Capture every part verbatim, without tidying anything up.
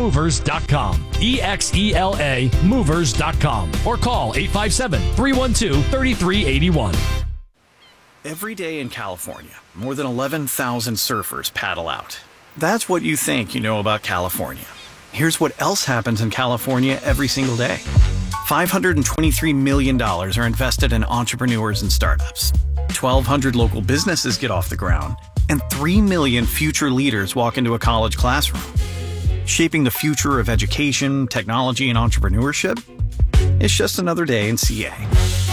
movers dot com. E X E L A movers dot com. Or call eight five seven, three one two, three three eight one. Every day in California, more than eleven thousand surfers paddle out. That's what you think you know about California. Here's what else happens in California every single day. five hundred twenty-three million dollars are invested in entrepreneurs and startups. twelve hundred local businesses get off the ground. And three million future leaders walk into a college classroom. Shaping the future of education, technology, and entrepreneurship? It's just another day in C A.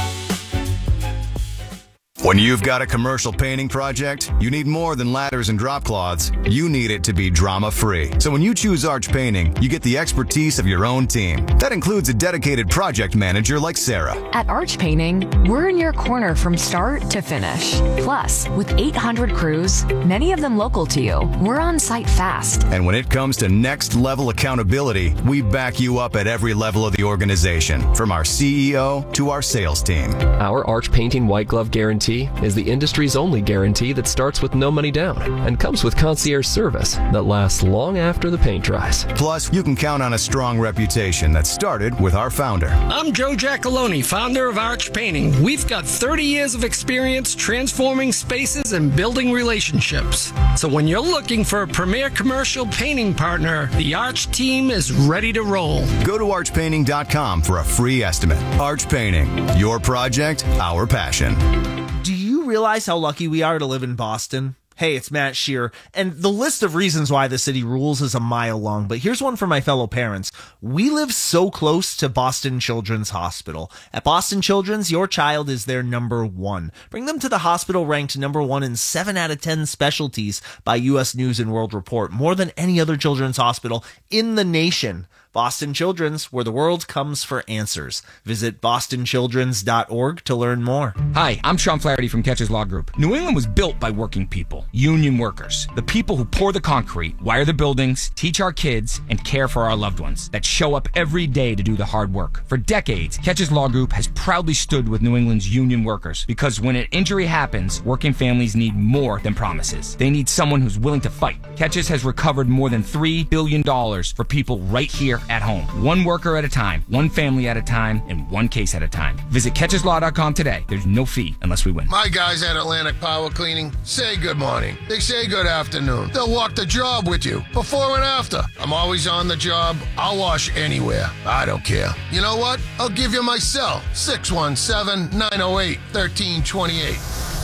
When you've got a commercial painting project, you need more than ladders and drop cloths. You need it to be drama-free. So when you choose Arch Painting, you get the expertise of your own team. That includes a dedicated project manager like Sarah. At Arch Painting, we're in your corner from start to finish. Plus, with eight hundred crews, many of them local to you, we're on site fast. And when it comes to next-level accountability, we back you up at every level of the organization, from our C E O to our sales team. Our Arch Painting White Glove Guarantee is the industry's only guarantee that starts with no money down and comes with concierge service that lasts long after the paint dries. Plus, you can count on a strong reputation that started with our founder. I'm Joe Giacalone, founder of Arch Painting. We've got thirty years of experience transforming spaces and building relationships. So when you're looking for a premier commercial painting partner, the Arch team is ready to roll. Go to arch painting dot com for a free estimate. Arch Painting, your project, our passion. Do you realize how lucky we are to live in Boston? Hey, it's Matt Shear, and the list of reasons why the city rules is a mile long, but here's one for my fellow parents. We live so close to Boston Children's Hospital. At Boston Children's, your child is their number one. Bring them to the hospital ranked number one in seven out of ten specialties by U S News and World Report, more than any other children's hospital in the nation. Boston Children's, where the world comes for answers. Visit boston children's dot org to learn more. Hi, I'm Sean Flaherty from Catches Law Group. New England was built by working people, union workers, the people who pour the concrete, wire the buildings, teach our kids, and care for our loved ones, that show up every day to do the hard work. For decades, Catches Law Group has proudly stood with New England's union workers, because when an injury happens, working families need more than promises. They need someone who's willing to fight. Catches has recovered more than three billion dollars for people right here at home. One worker at a time, one family at a time, and one case at a time. Visit catches law dot com today. There's no fee unless we win. My guys at Atlantic Power Cleaning say good morning. They say good afternoon. They'll walk the job with you, before and after. I'm always on the job. I'll wash anywhere. I don't care. You know what? I'll give you my cell, six one seven, nine oh eight, one three two eight.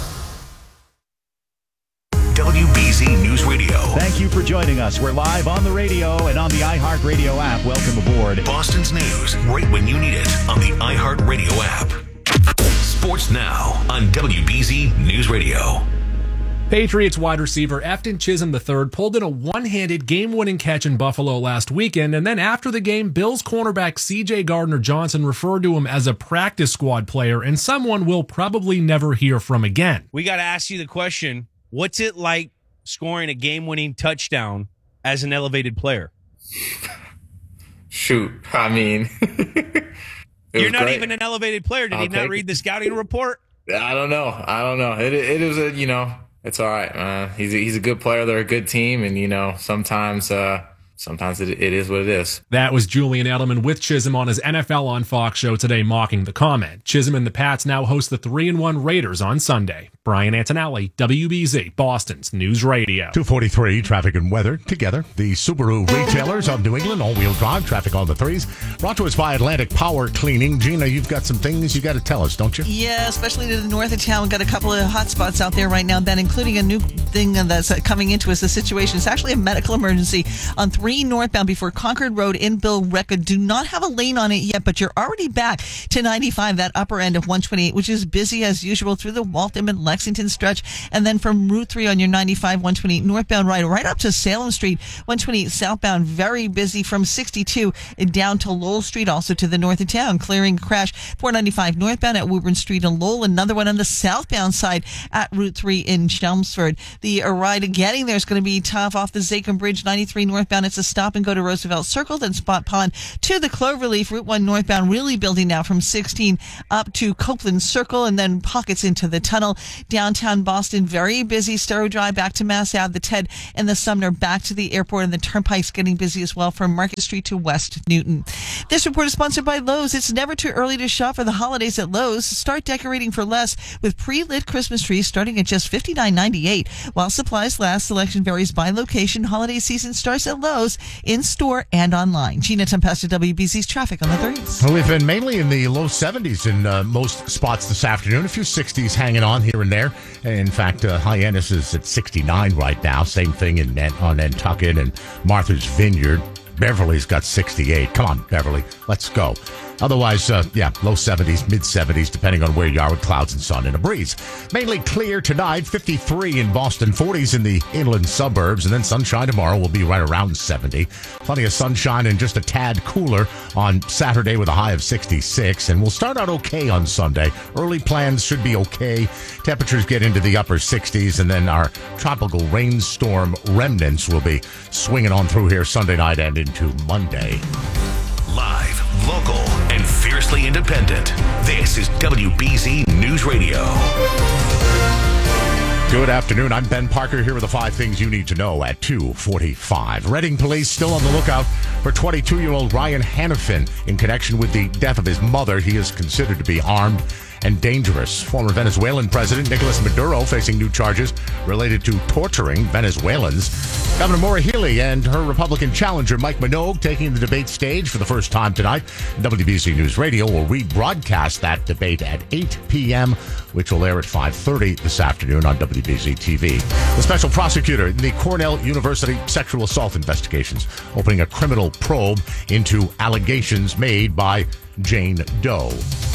W B Z News Radio. Thank you for joining us. We're live on the radio and on the iHeartRadio app. Welcome aboard. Boston's news, right when you need it, on the iHeartRadio app. Sports now on W B Z News Radio. Patriots wide receiver Efton Chisholm the third pulled in a one-handed game-winning catch in Buffalo last weekend, and then after the game, Bills cornerback C J Gardner-Johnson referred to him as a practice squad player and someone we'll probably never hear from again. We got to ask you the question, what's it like scoring a game-winning touchdown as an elevated player? Shoot, I mean... You're not great. even an elevated player. Did I'll he not read it. the scouting report? I don't know. I don't know. It it is a, you know, it's all right, man. He's a, he's a good player. They're a good team. And, you know, sometimes uh, sometimes it, it is what it is. That was Julian Edelman with Chisholm on his N F L on Fox show today, mocking the comment. Chisholm and the Pats now host the three and one Raiders on Sunday. Brian Antonelli, W B Z, Boston's News Radio. two forty-three, traffic and weather together. The Subaru retailers of New England, all-wheel drive, traffic on the threes. Brought to us by Atlantic Power Cleaning. Gina, you've got some things you got to tell us, don't you? Yeah, especially to the north of town. We've got a couple of hot spots out there right now, Ben, including a new thing that's coming into us. The situation is actually a medical emergency on three northbound before Concord Road in Billerica. Do not have a lane on it yet, but you're already back to ninety-five, that upper end of one twenty-eight, which is busy as usual through the Waltham and Lexington stretch, and then from Route three on your ninety-five, one twenty-eight northbound right, right up to Salem Street, one twenty-eight southbound, very busy from sixty-two down to Lowell Street, also to the north of town, clearing crash four ninety-five northbound at Woburn Street and Lowell, another one on the southbound side at Route three in Chelmsford. The ride getting there is going to be tough off the Zachem Bridge, ninety-three northbound at That's a stop and go to Roosevelt Circle, then Spot Pond to the Cloverleaf. Route one northbound really building now from sixteen up to Copeland Circle, and then pockets into the tunnel. Downtown Boston, very busy. Starrow Drive back to Mass Ave, the Ted and the Sumner back to the airport, and the Turnpike's getting busy as well from Market Street to West Newton. This report is sponsored by Lowe's. It's never too early to shop for the holidays at Lowe's. Start decorating for less with pre-lit Christmas trees starting at just fifty-nine ninety-eight. While supplies last, selection varies by location. Holiday season starts at Lowe's, in-store and online. Gina Tempesta, W B C's traffic on the threes. Well, we've been mainly in the low seventies in uh, most spots this afternoon. A few sixties hanging on here and there. In fact, uh, Hyannis is at sixty-nine right now. Same thing in on Nantucket and Martha's Vineyard. Beverly's got sixty-eight. Come on, Beverly. Let's go. Otherwise, uh, yeah, low seventies, mid seventies, depending on where you are with clouds and sun and a breeze. Mainly clear tonight, fifty-three in Boston, forties in the inland suburbs, and then sunshine tomorrow will be right around seventy. Plenty of sunshine and just a tad cooler on Saturday with a high of sixty-six, and we'll start out okay on Sunday. Early plans should be okay. Temperatures get into the upper sixties, and then our tropical rainstorm remnants will be swinging on through here Sunday night and into Monday. Live, local, and fiercely independent. This is W B Z News Radio. Good afternoon. I'm Ben Parker here with the five things you need to know at two forty-five. Reading police still on the lookout for twenty-two-year-old Ryan Hannafin in connection with the death of his mother. He is considered to be armed and dangerous. Former Venezuelan President Nicolas Maduro facing new charges related to torturing Venezuelans. Governor Maura Healey and her Republican challenger Mike Minogue taking the debate stage for the first time tonight. W B C News Radio will rebroadcast that debate at eight p.m., which will air at five thirty this afternoon on W B Z T V. The special prosecutor in the Cornell University sexual assault investigations opening a criminal probe into allegations made by Jane Doe.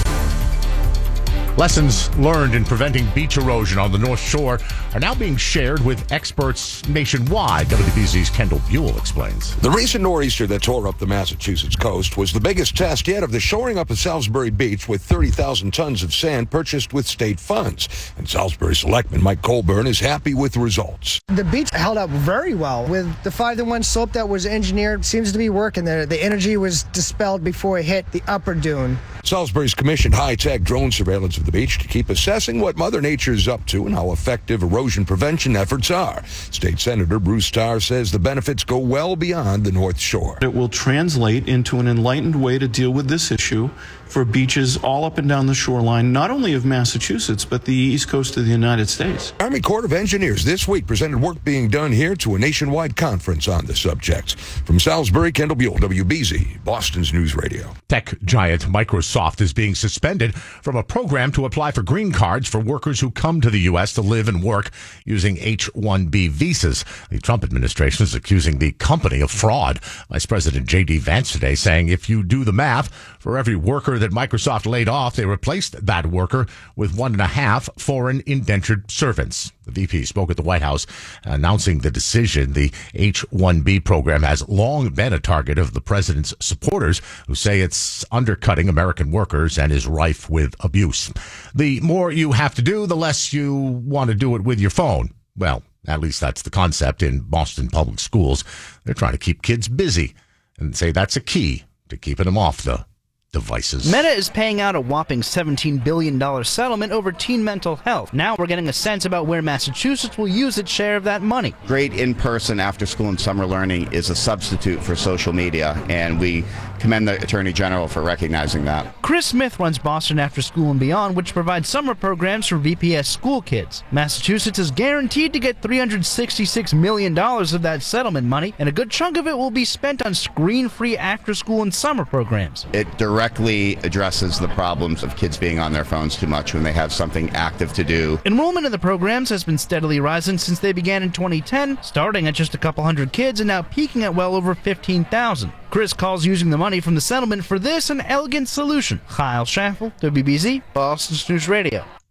Lessons learned in preventing beach erosion on the North Shore are now being shared with experts nationwide. W B Z's Kendall Buell explains. The recent nor'easter that tore up the Massachusetts coast was the biggest test yet of the shoring up of Salisbury Beach with thirty thousand tons of sand purchased with state funds. And Salisbury Selectman Mike Colburn is happy with the results. The beach held up very well with the five to one slope that was engineered. Seems to be working there. The energy was dispelled before it hit the upper dune. Salisbury's commissioned high-tech drone surveillance of the beach to keep assessing what Mother Nature is up to and how effective erosion prevention efforts are. State Senator Bruce Starr says the benefits go well beyond the North Shore. It will translate into an enlightened way to deal with this issue for beaches all up and down the shoreline, not only of Massachusetts, but the east coast of the United States. Army Corps of Engineers this week presented work being done here to a nationwide conference on the subject. From Salisbury, Kendall Buell, W B Z, Boston's News Radio. Tech giant Microsoft is being suspended from a program to apply for green cards for workers who come to the U S to live and work using H one B visas. The Trump administration is accusing the company of fraud. Vice President J D Vance today saying if you do the math, for every worker that Microsoft laid off, they replaced that worker with one and a half foreign indentured servants. The V P spoke at the White House announcing the decision. The H one B program has long been a target of the president's supporters who say it's undercutting American workers and is rife with abuse. The more you have to do, the less you want to do it with your phone. Well, at least that's the concept in Boston public schools. They're trying to keep kids busy and say that's a key to keeping them off the devices. Meta is paying out a whopping seventeen billion dollars settlement over teen mental health. Now we're getting a sense about where Massachusetts will use its share of that money. Great in-person after-school and summer learning is a substitute for social media, and we commend the Attorney General for recognizing that. Chris Smith runs Boston After School and Beyond, which provides summer programs for V P S school kids. Massachusetts is guaranteed to get three hundred sixty-six million dollars of that settlement money, and a good chunk of it will be spent on screen-free after-school and summer programs. It directly addresses the problems of kids being on their phones too much when they have something active to do. Enrollment in the programs has been steadily rising since they began in twenty ten, starting at just a couple hundred kids and now peaking at well over fifteen thousand. Chris calls using the money from the settlement for this an elegant solution. Kyle Schaffel, W B Z, Boston News Radio.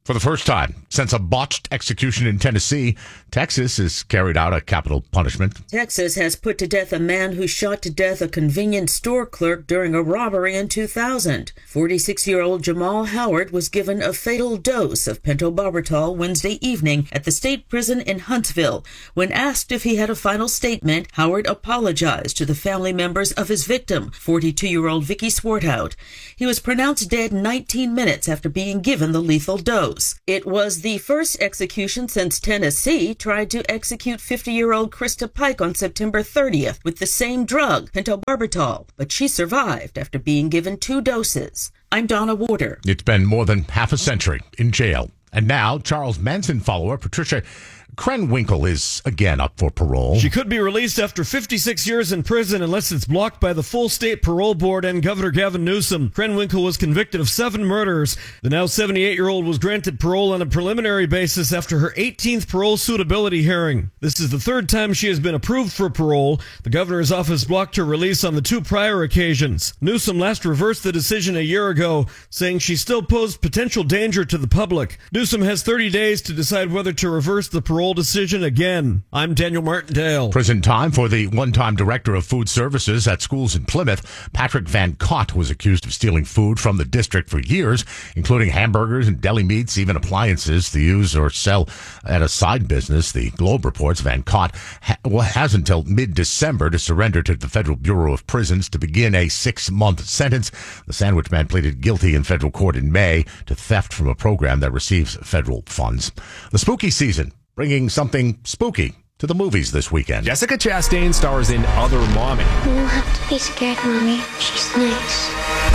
For the first time since a botched execution in Tennessee, Texas has carried out a capital punishment. Texas has put to death a man who shot to death a convenience store clerk during a robbery in two thousand. forty-six-year-old Jamal Howard was given a fatal dose of pentobarbital Wednesday evening at the state prison in Huntsville. When asked if he had a final statement, Howard apologized to the family members of his victim, forty-two-year-old Vicky Swarthout. He was pronounced dead nineteen minutes after being given the lethal dose. It was the first execution since Tennessee tried to execute fifty-year-old Krista Pike on September thirtieth with the same drug, pentobarbital, but she survived after being given two doses. I'm Donna Warder. It's been more than half a century in jail. And now, Charles Manson follower Patricia Krenwinkel is again up for parole. She could be released after fifty-six years in prison unless it's blocked by the full state parole board and Governor Gavin Newsom. Krenwinkel was convicted of seven murders. The now seventy-eight-year-old was granted parole on a preliminary basis after her eighteenth parole suitability hearing. This is the third time she has been approved for parole. The governor's office blocked her release on the two prior occasions. Newsom last reversed the decision a year ago, saying she still posed potential danger to the public. Newsom has thirty days to decide whether to reverse the parole decision again. I'm Daniel Martindale. Prison time for the one-time director of food services at schools in Plymouth. Patrick Van Cott was accused of stealing food from the district for years, including hamburgers and deli meats, even appliances to use or sell at a side business. The Globe reports Van Cott ha- has until mid-December to surrender to the Federal Bureau of Prisons to begin a six-month sentence. The sandwich man pleaded guilty in federal court in May to theft from a program that receives federal funds. The spooky season, bringing something spooky to the movies this weekend. Jessica Chastain stars in Other Mommy. You don't have to be scared, Mommy. She's nice.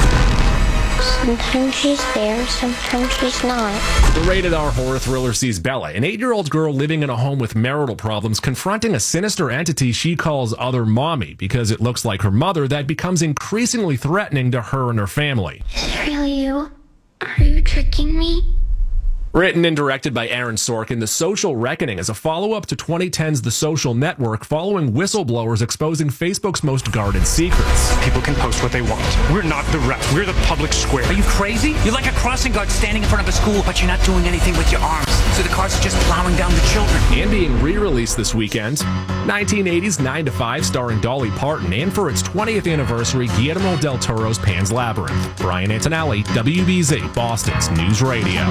Sometimes she's there, sometimes she's not. The rated R horror thriller sees Bella, an eight-year-old girl living in a home with marital problems, confronting a sinister entity she calls Other Mommy because it looks like her mother that becomes increasingly threatening to her and her family. Is it really you? Are you tricking me? Written and directed by Aaron Sorkin, The Social Reckoning is a follow-up to twenty ten's The Social Network, following whistleblowers exposing Facebook's most guarded secrets. People can post what they want. We're not the rest. We're the public square. Are you crazy? You're like a crossing guard standing in front of a school, but you're not doing anything with your arms. So the cars are just plowing down the children. And being re-released this weekend, nineteen eighties nine to five starring Dolly Parton, and for its twentieth anniversary, Guillermo del Toro's Pan's Labyrinth. Brian Antonelli, W B Z, Boston's News Radio.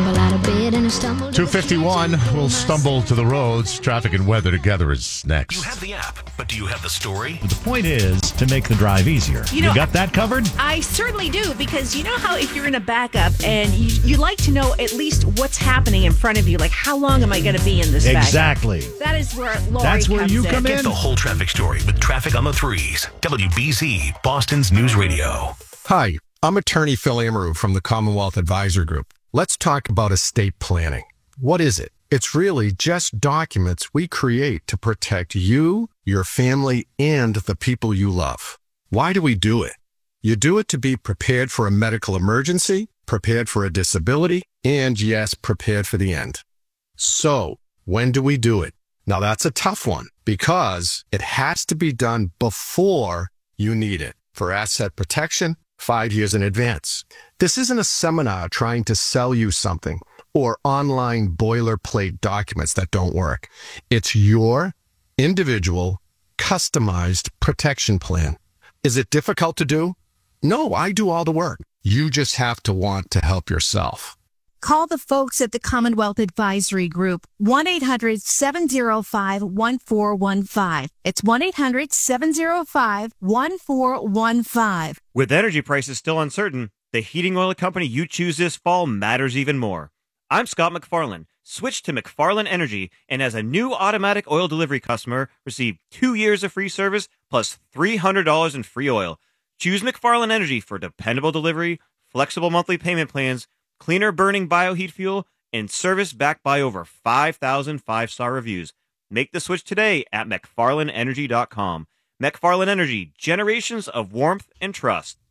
two fifty-one, we'll stumble to the roads. Traffic and weather together is next. You have the app, but do you have the story? The point is to make the drive easier. You know, you got that covered? I certainly do, because you know how if you're in a backup and you, you like to know at least what's happening in front of you, like how long am I going to be in this Exactly. backup? That is where Lori That's where comes you in. come Get in. the whole traffic story with Traffic on the Threes. W B Z, Boston's News Radio. Hi, I'm attorney Phil Amaru from the Commonwealth Advisor Group. Let's talk about estate planning. What is it? It's really just documents we create to protect you, your family, and the people you love. Why do we do it? You do it to be prepared for a medical emergency, prepared for a disability, and yes, prepared for the end. So, when do we do it? Now that's a tough one because it has to be done before you need it. For asset protection, five years in advance. This isn't a seminar trying to sell you something or online boilerplate documents that don't work. It's your individual, customized protection plan. Is it difficult to do? No, I do all the work. You just have to want to help yourself. Call the folks at the Commonwealth Advisory Group, one eight hundred seven oh five one four one five. It's one eight hundred seven oh five one four one five. With energy prices still uncertain, the heating oil company you choose this fall matters even more. I'm Scott McFarland. Switch to McFarland Energy, and as a new automatic oil delivery customer, receive two years of free service plus three hundred dollars in free oil. Choose McFarland Energy for dependable delivery, flexible monthly payment plans, cleaner burning bioheat fuel, and service backed by over five thousand five-star reviews. Make the switch today at McFarland Energy dot com. McFarland Energy, generations of warmth and trust.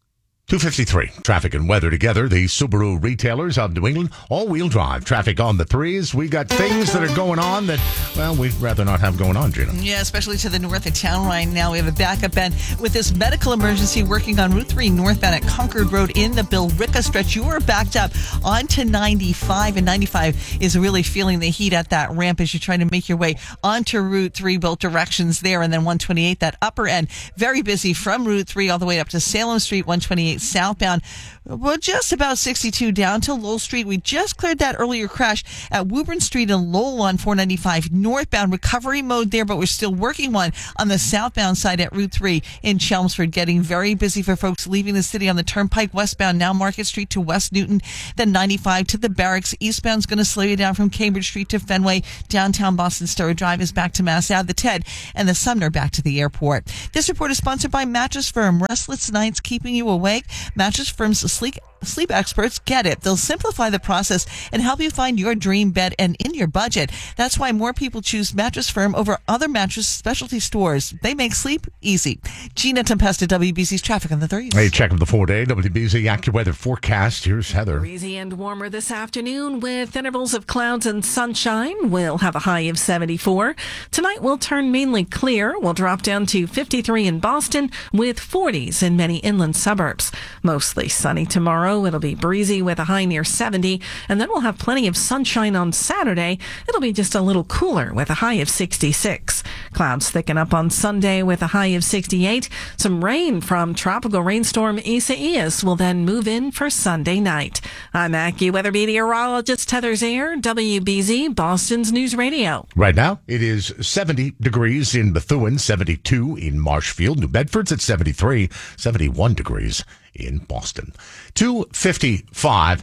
two fifty-three. Traffic and weather together. The Subaru retailers of New England. All-wheel drive. Traffic on the threes. We got things that are going on that, well, we'd rather not have going on, Gina. Yeah, especially to the north of town right now. We have a backup end with this medical emergency working on Route three northbound at Concord Road in the Billerica stretch. You are backed up onto ninety-five, and ninety-five is really feeling the heat at that ramp as you're trying to make your way onto Route three, both directions there. And then one twenty-eight, that upper end, very busy from Route three all the way up to Salem Street, one twenty-eight southbound. Well, just about sixty-two down to Lowell Street. We just cleared that earlier crash at Woburn Street and Lowell on four ninety-five northbound. Recovery mode there, but we're still working one on the southbound side at Route three in Chelmsford. Getting very busy for folks leaving the city on the Turnpike westbound, now Market Street to West Newton, then ninety-five to the Barracks. Eastbound's going to slow you down from Cambridge Street to Fenway. Downtown Boston Stowe Drive is back to Mass Ave, the Ted, and the Sumner back to the airport. This report is sponsored by Mattress Firm. Restless nights keeping you awake? Mattress Firm's sleek sleep experts get it. They'll simplify the process and help you find your dream bed and in your budget. That's why more people choose Mattress Firm over other mattress specialty stores. They make sleep easy. Gina Tempesta, W B C's traffic on the thirties. A check of the four-day W B Z AccuWeather forecast. Here's Heather. Breezy and warmer this afternoon with intervals of clouds and sunshine. We'll have a high of seventy-four. Tonight will turn mainly clear. We'll drop down to fifty-three in Boston with forties in many inland suburbs. Mostly sunny tomorrow. It'll be breezy with a high near seventy, and then we'll have plenty of sunshine on Saturday. It'll be just a little cooler with a high of sixty-six. Clouds thicken up on Sunday with a high of sixty-eight. Some rain from tropical rainstorm Isaias will then move in for Sunday night. I'm AccuWeather meteorologist Heather Zayer, W B Z, Boston's News Radio. Right now, it is seventy degrees in Methuen, seventy-two in Marshfield. New Bedford's at seventy-three, seventy-one degrees in Boston. two fifty-five.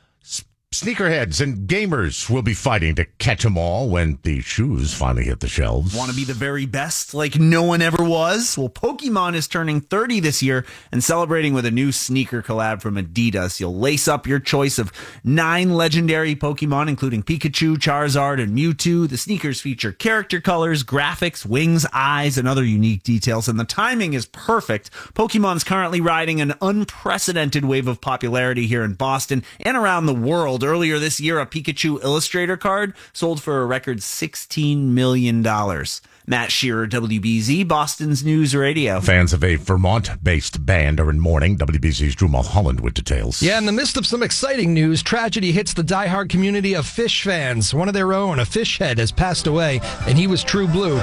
Sneakerheads and gamers will be fighting to catch them all when the shoes finally hit the shelves. Want to be the very best like no one ever was? Well, Pokemon is turning thirty this year and celebrating with a new sneaker collab from Adidas. You'll lace up your choice of nine legendary Pokemon, including Pikachu, Charizard, and Mewtwo. The sneakers feature character colors, graphics, wings, eyes, and other unique details, and the timing is perfect. Pokemon's currently riding an unprecedented wave of popularity here in Boston and around the world. Earlier this year, a Pikachu Illustrator card sold for a record sixteen million dollars. Matt Shearer, W B Z, Boston's News Radio. Fans of a Vermont-based band are in mourning. W B Z's Drew Mulholland with details. Yeah, in the midst of some exciting news, tragedy hits the diehard community of Phish fans. One of their own, a Phish head, has passed away, and he was true blue.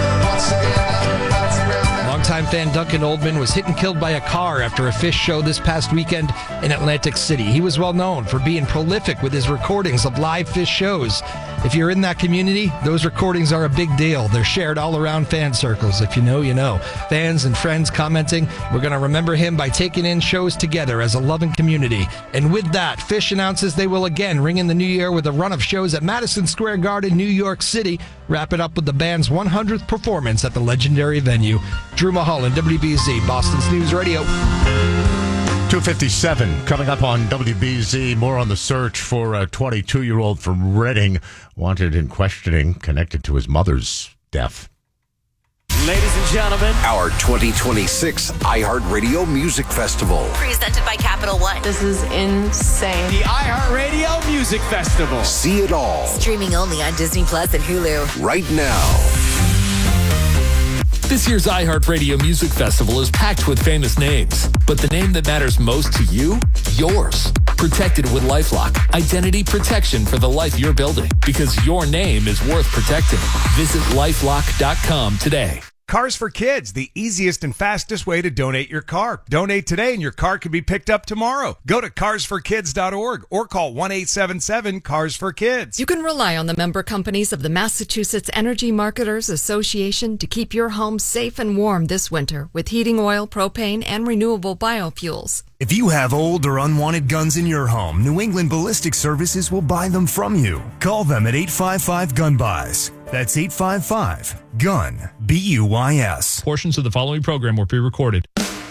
Longtime fan Duncan Oldman was hit and killed by a car after a Phish show this past weekend in Atlantic City. He was well known for being prolific with his recordings of live Phish shows. If you're in that community, those recordings are a big deal. They're shared all around fan circles. If you know, you know. Fans and friends commenting, we're going to remember him by taking in shows together as a loving community. And with that, Phish announces they will again ring in the new year with a run of shows at Madison Square Garden, New York City, wrap it up with the band's one hundredth performance at the legendary venue. Drew Mulholland, W B Z, Boston's News Radio. two fifty-seven coming up on W B Z. More on the search for a twenty-two-year-old from Reading wanted in questioning connected to his mother's death. Ladies and gentlemen, our twenty twenty-six iHeartRadio Music Festival. Presented by Capital One. This is insane. The iHeartRadio Music Festival. See it all. Streaming only on Disney Plus and Hulu. Right now. This year's iHeartRadio Music Festival is packed with famous names, but the name that matters most to you, yours. Protected with LifeLock, identity protection for the life you're building, because your name is worth protecting. Visit lifelock dot com today. Cars for Kids, the easiest and fastest way to donate your car. Donate today and your car can be picked up tomorrow. Go to cars for kids dot org or call one eight seven seven cars for kids. You can rely on the member companies of the Massachusetts Energy Marketers Association to keep your home safe and warm this winter with heating oil, propane, and renewable biofuels. If you have old or unwanted guns in your home, New England Ballistic Services will buy them from you. Call them at eight five five gun buys. That's eight five five gun B U Y S. Portions of the following program were pre-recorded.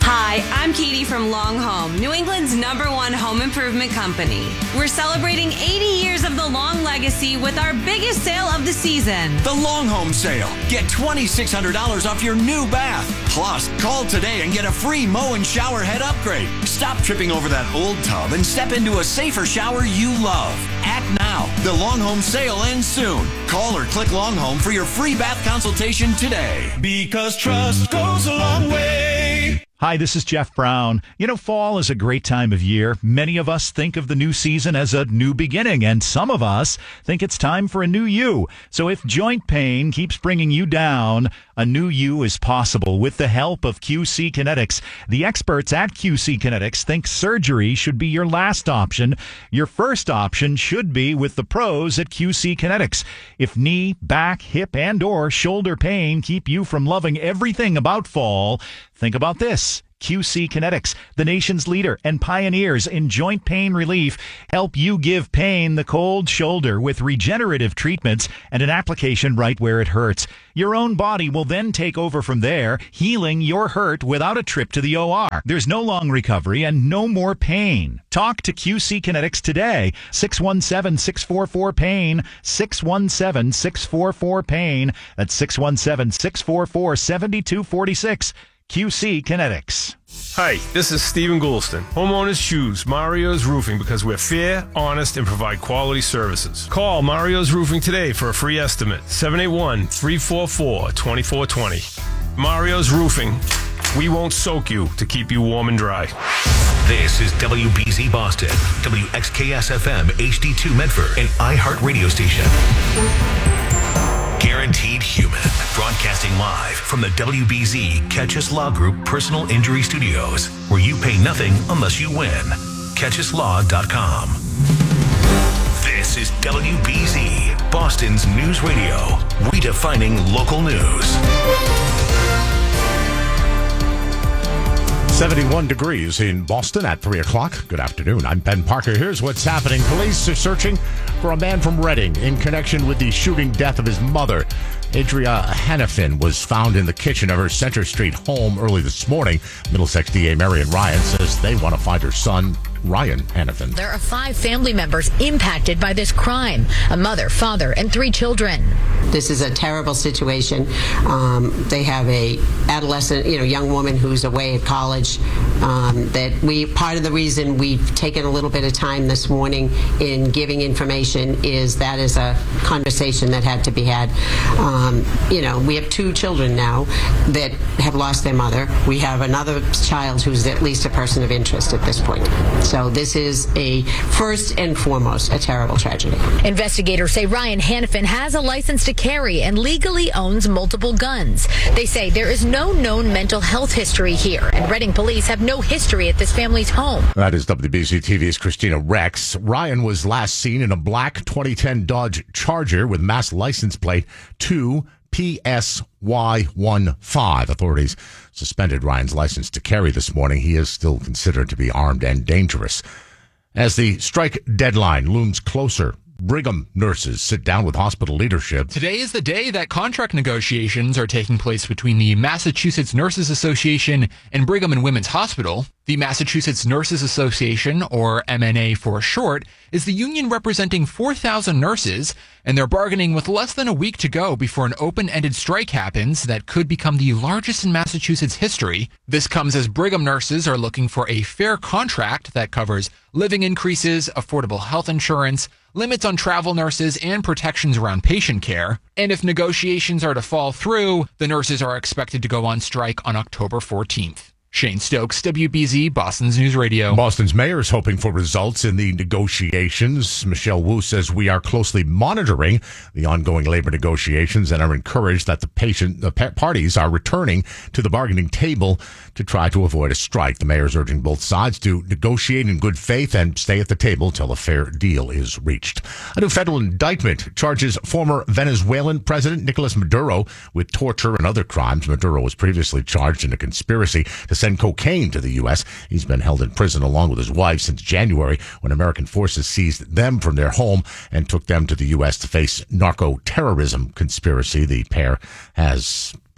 Hi, I'm Katie from Long Home, New England's number one home improvement company. We're celebrating eighty years of the Long legacy with our biggest sale of the season. The Long Home Sale. Get twenty-six hundred dollars off your new bath. Plus, call today and get a free mow and shower head upgrade. Stop tripping over that old tub and step into a safer shower you love. Act now. The Long Home Sale ends soon. Call or click Long Home for your free bath consultation today. Because trust goes a long way. Hi, this is Jeff Brown. You know, fall is a great time of year. Many of us think of the new season as a new beginning, and some of us think it's time for a new you. So if joint pain keeps bringing you down, a new you is possible with the help of Q C Kinetics. The experts at Q C Kinetics think surgery should be your last option. Your first option should be with the pros at Q C Kinetics. If knee, back, hip, and or shoulder pain keep you from loving everything about fall, think about this. Q C Kinetics, the nation's leader and pioneers in joint pain relief, help you give pain the cold shoulder with regenerative treatments and an application right where it hurts. Your own body will then take over from there, healing your hurt without a trip to the O R. There's no long recovery and no more pain. Talk to Q C Kinetics today. six one seven, six four four, pain. six one seven, six four four, pain. That's six one seven, six four four, seven two four six. Q C Kinetics. Hi, this is Stephen Goulston. Homeowners choose Mario's Roofing because we're fair, honest, and provide quality services. Call Mario's Roofing today for a free estimate. seven eight one, three four four, two four two zero. Mario's Roofing. We won't soak you to keep you warm and dry. This is W B Z Boston, W X K S F M H D two Medford, an iHeart radio station. Guaranteed Human, broadcasting live from the W B Z Catch Us Law Group Personal Injury Studios, where you pay nothing unless you win. catch us law dot com. This is W B Z, Boston's news radio, redefining local news. seventy-one degrees in Boston at three o'clock. Good afternoon. I'm Ben Parker. Here's what's happening. Police are searching for a man from Reading in connection with the shooting death of his mother. Adria Hannafin was found in the kitchen of her Center Street home early this morning. Middlesex D A Marion Ryan says they want to find her son, Ryan Hannafin. There are five family members impacted by this crime, a mother, father, and three children. This is a terrible situation. Um, they have a adolescent, you know, young woman who's away at college. Um, that we part of the reason we've taken a little bit of time this morning in giving information is that is a conversation that had to be had. Um, you know, we have two children now that have lost their mother. We have another child who's at least a person of interest at this point. So this is a first and foremost a terrible tragedy. Investigators say Ryan Hannafin has a license to carry and legally owns multiple guns. They say there is no known mental health history here, and Reading police have no history at this family's home. That is W B Z T V's Christina Rex. Ryan was last seen in a black twenty ten Dodge Charger with mass license plate two P S Y one five. Authorities suspended Ryan's license to carry this morning. He is still considered to be armed and dangerous. As the strike deadline looms closer, Brigham nurses sit down with hospital leadership. Today is the day that contract negotiations are taking place between the Massachusetts Nurses Association and Brigham and Women's Hospital. The Massachusetts Nurses Association, or M N A for short, is the union representing four thousand nurses, and they're bargaining with less than a week to go before an open-ended strike happens that could become the largest in Massachusetts history. This comes as Brigham nurses are looking for a fair contract that covers living increases, affordable health insurance, limits on travel nurses, and protections around patient care. And if negotiations are to fall through, the nurses are expected to go on strike on October fourteenth. Shane Stokes, W B Z, Boston's News Radio. Boston's mayor is hoping for results in the negotiations. Michelle Wu says we are closely monitoring the ongoing labor negotiations and are encouraged that the patient, the parties are returning to the bargaining table to try to avoid a strike. The mayor is urging both sides to negotiate in good faith and stay at the table till a fair deal is reached. A new federal indictment charges former Venezuelan President Nicolas Maduro with torture and other crimes. Maduro was previously charged in a conspiracy to send cocaine to the U S. He's been held in prison along with his wife since January, when American forces seized them from their home and took them to the U S to face narco-terrorism conspiracy. The pair has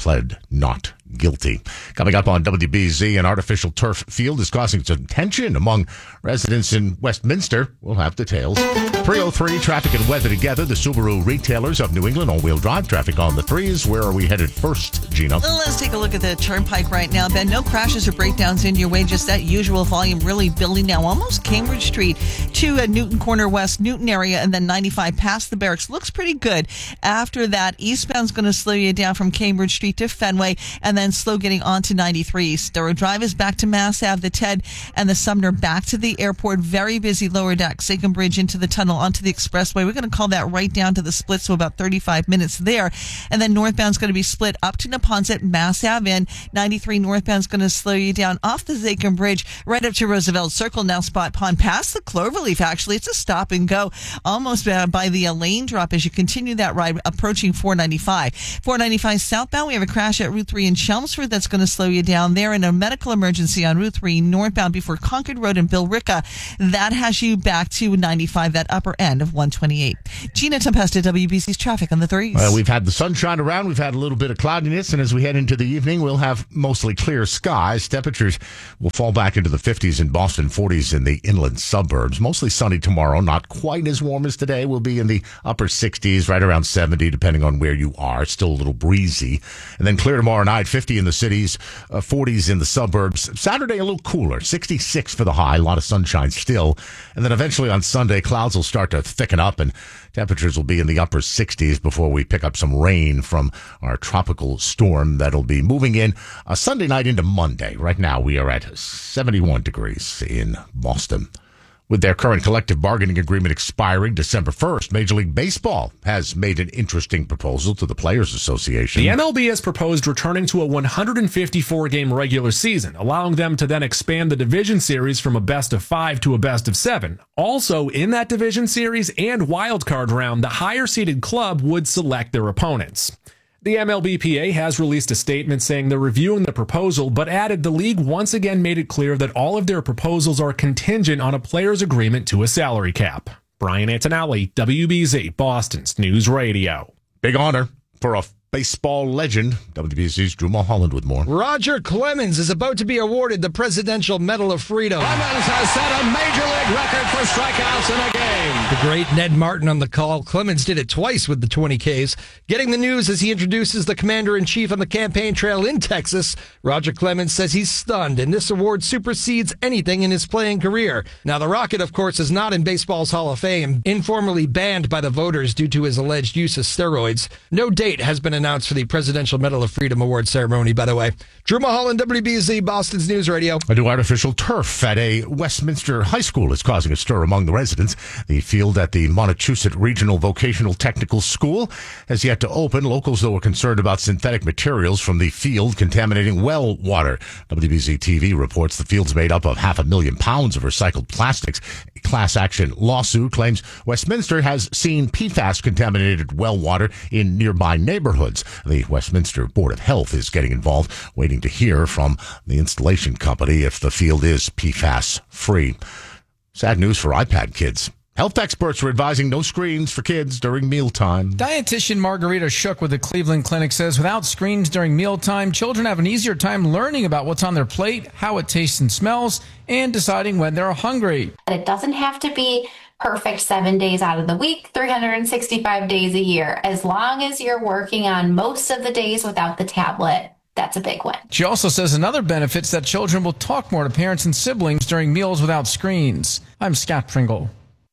pled not guilty. Coming up on W B Z, an artificial turf field is causing some tension among residents in Westminster. We'll have details. three oh three, traffic and weather together. The Subaru retailers of New England, all-wheel drive traffic on the threes. Where are we headed first, Gina? Let's take a look at the Turnpike right now, Ben. No crashes or breakdowns in your way. Just that usual volume really building now. Almost Cambridge Street to uh, Newton Corner West, Newton area, and then ninety-five past the barracks. Looks pretty good. After that, eastbound's going to slow you down from Cambridge Street to Fenway, and then slow getting onto ninety-three. Storrow Drive is back to Mass Ave, the Ted, and the Sumner back to the airport. Very busy lower deck. Second Bridge into the tunnel onto the expressway. We're going to call that right down to the split, so about thirty-five minutes there. And then northbound's going to be split up to Neponset, Mass Ave in. ninety-three northbound's going to slow you down off the Zakin Bridge right up to Roosevelt Circle. Now Spot Pond past the Cloverleaf, actually. It's a stop and go almost uh, by the uh, lane drop as you continue that ride approaching four ninety-five. four ninety-five southbound, we have a crash at Route three in Chelmsford that's going to slow you down there, and a medical emergency on Route three northbound before Concord Road and Billerica. That has you back to ninety-five, that upper end of one twenty-eight. Gina Tempesta, W B C's traffic on the threes. Well, we've had the sunshine around. We've had a little bit of cloudiness, and as we head into the evening, we'll have mostly clear skies. Temperatures will fall back into the fifties in Boston, forties in the inland suburbs. Mostly sunny tomorrow, not quite as warm as today. We'll be in the upper sixties, right around seventy, depending on where you are. Still a little breezy. And then clear tomorrow night, fifty in the cities, uh, forties in the suburbs. Saturday, a little cooler, sixty-six for the high, a lot of sunshine still. And then eventually on Sunday, clouds will start to thicken up, and temperatures will be in the upper sixties before we pick up some rain from our tropical storm that'll be moving in uh, Sunday night into Monday. Right now, we are at seventy-one degrees in Boston. With their current collective bargaining agreement expiring December first, Major League Baseball has made an interesting proposal to the Players Association. The M L B has proposed returning to a one hundred fifty-four game regular season, allowing them to then expand the division series from a best of five to a best of seven. Also, in that division series and wild card round, the higher seeded club would select their opponents. The M L B P A has released a statement saying they're reviewing the proposal, but added the league once again made it clear that all of their proposals are contingent on a player's agreement to a salary cap. Brian Antonelli, W B Z, Boston's News Radio. Big honor for a baseball legend. W B Z's Drew Mulholland with more. Roger Clemens is about to be awarded the Presidential Medal of Freedom. Clemens has set a major league record for strikeouts in a game. The great Ned Martin on the call. Clemens did it twice with the twenty Ks. Getting the news as he introduces the commander-in-chief on the campaign trail in Texas. Roger Clemens says he's stunned, and this award supersedes anything in his playing career. Now, the Rocket, of course, is not in baseball's Hall of Fame, informally banned by the voters due to his alleged use of steroids. No date has been announced for the Presidential Medal of Freedom Award ceremony, by the way. Drew Mulholland, W B Z, Boston's News Radio. A new artificial turf at a Westminster high school is causing a stir among the residents. The field at the Montechusett Regional Vocational Technical School has yet to open. Locals, though, are concerned about synthetic materials from the field contaminating well water. W B Z T V reports the field's made up of half a million pounds of recycled plastics. A class action lawsuit claims Westminster has seen P FAS contaminated well water in nearby neighborhoods. The Westminster Board of Health is getting involved, waiting to hear from the installation company if the field is P FAS free. Sad news for iPad kids. Health experts are advising no screens for kids during mealtime. Dietitian Margarita Shook with the Cleveland Clinic says without screens during mealtime, children have an easier time learning about what's on their plate, how it tastes and smells, and deciding when they're hungry. It doesn't have to be perfect seven days out of the week, three hundred sixty-five days a year. As long as you're working on most of the days without the tablet, that's a big win. She also says another benefit is that children will talk more to parents and siblings during meals without screens. I'm Scott Pringle.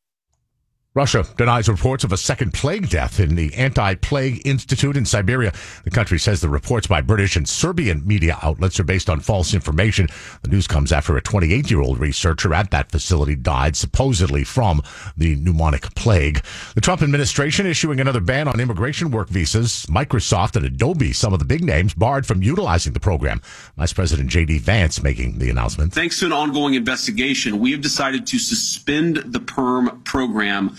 Russia denies reports of a second plague death in the Anti-Plague Institute in Siberia. The country says the reports by British and Serbian media outlets are based on false information. The news comes after a twenty-eight-year-old researcher at that facility died, supposedly from the pneumonic plague. The Trump administration issuing another ban on immigration work visas. Microsoft and Adobe, some of the big names, barred from utilizing the program. Vice President J D Vance making the announcement. Thanks to an ongoing investigation, we have decided to suspend the PERM program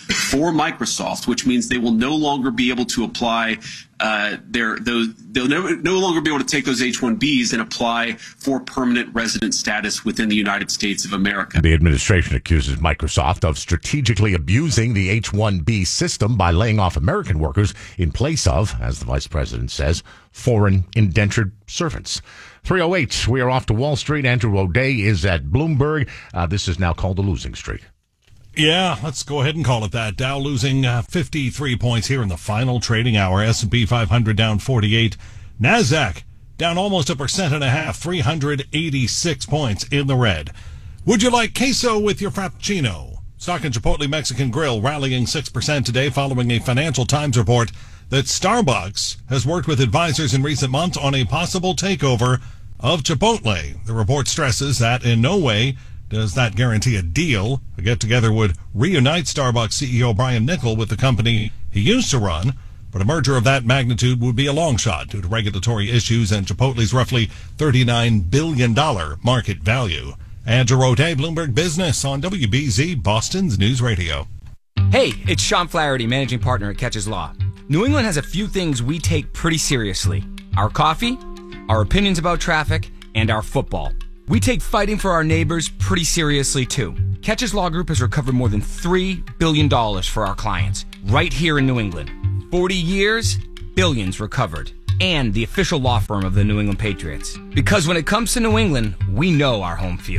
for Microsoft, which means they will no longer be able to apply uh, their those they'll no, no longer be able to take those H one Bs and apply for permanent resident status within the United States of America. The administration accuses Microsoft of strategically abusing the H one B system by laying off American workers in place of, as the vice president says, foreign indentured servants. three oh eight, we are off to Wall Street. Andrew O'Day is at Bloomberg. Uh, this is now called the losing streak. Yeah, let's go ahead and call it that. Dow losing uh, fifty-three points here in the final trading hour. S and P five hundred down forty-eight. NASDAQ down almost a percent and a half, three hundred eighty-six points in the red. Would you like queso with your Frappuccino? Stock and Chipotle Mexican Grill rallying six percent today following a Financial Times report that Starbucks has worked with advisors in recent months on a possible takeover of Chipotle. The report stresses that in no way does that guarantee a deal. A get-together would reunite Starbucks C E O Brian Niccol with the company he used to run, but a merger of that magnitude would be a long shot due to regulatory issues and Chipotle's roughly thirty-nine billion dollars market value. Andrew O'Day, Bloomberg Business on W B Z, Boston's News Radio. Hey, it's Sean Flaherty, managing partner at Catches Law. New England has a few things we take pretty seriously. Our coffee, our opinions about traffic, and our football. We take fighting for our neighbors pretty seriously, too. Catches Law Group has recovered more than three billion dollars for our clients, right here in New England. forty years, billions recovered. And the official law firm of the New England Patriots. Because when it comes to New England, we know our home field.